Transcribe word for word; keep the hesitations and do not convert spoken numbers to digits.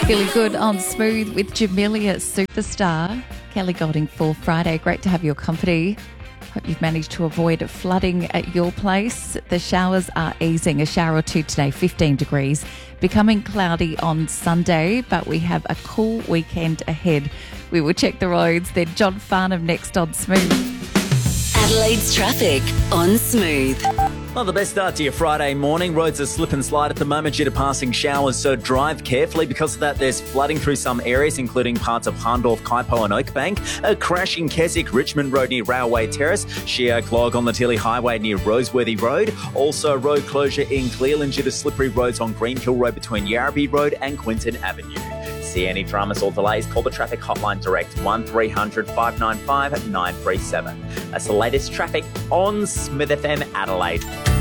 Feeling good on Smooth with Jamelia Superstar. Kelly Golding for Friday. Great to have your company. Hope you've managed to avoid flooding at your place. The showers are easing. A shower or two today, fifteen degrees. Becoming cloudy on Sunday, but we have a cool weekend ahead. We will check the roads. Then John Farnham next on Smooth. Adelaide's traffic on Smooth. Well, the best start to your Friday morning. Roads are slip and slide at the moment due to passing showers, so drive carefully. Because of that, there's flooding through some areas, including parts of Hahndorf, Kaipo and Oakbank. A crash in Keswick, Richmond Road near Railway Terrace. Sheer clog on the Tilly Highway near Roseworthy Road. Also, road closure in Clearland due to slippery roads on Greenhill Road between Yarrabee Road and Quinton Avenue. See any dramas or delays, call the traffic hotline direct one three hundred five nine five nine three seven. That's the latest traffic on Smith F M Adelaide.